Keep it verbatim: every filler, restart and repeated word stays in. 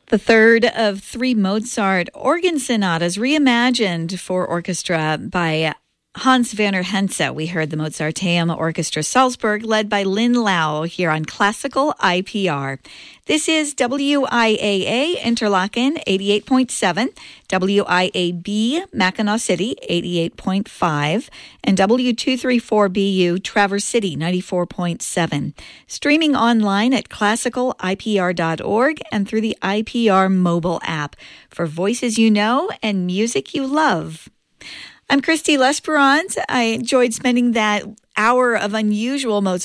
The third of three Mozart organ sonatas reimagined for orchestra by Hans Werner Henze. We heard the Mozarteum Orchestra Salzburg, led by Lynn Lau, here on Classical I P R. This is W I A A Interlaken eighty-eight point seven, W I A B Mackinac City eighty-eight point five, and W two thirty-four B U Traverse City ninety-four point seven. Streaming online at classical I P R dot org and through the I P R mobile app for voices you know and music you love. I'm Christy L'Esperance. I enjoyed spending that hour of unusual Mozart